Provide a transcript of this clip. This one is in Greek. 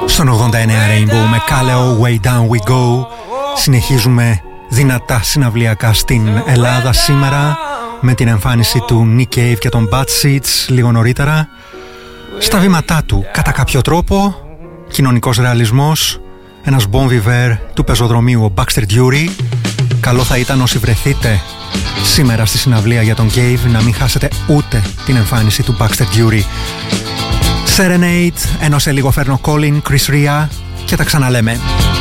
Στον 89 Rainbow με Kaleo Way Down We Go. Συνεχίζουμε δυνατά συναυλιακά στην Ελλάδα σήμερα με την εμφάνιση του Nick Cave και των Bad Seeds λίγο νωρίτερα. Στα βήματά του, κατά κάποιο τρόπο, κοινωνικός ρεαλισμός, ένας bon vivant του πεζοδρομίου, ο Baxter Dury. Καλό θα ήταν όσοι βρεθείτε σήμερα στη συναυλία για τον Cave να μην χάσετε ούτε την εμφάνιση του Baxter Dury. Serenade, ενώ σε λίγο φέρνω Colin, Chris Ria και τα ξαναλέμε.